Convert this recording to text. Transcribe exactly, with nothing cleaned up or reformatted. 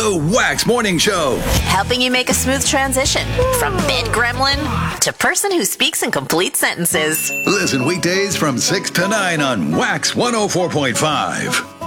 The Wax Morning Show. Helping you make a smooth transition from bed gremlin to person who speaks in complete sentences. Listen weekdays from six to nine on Wax one oh four point five.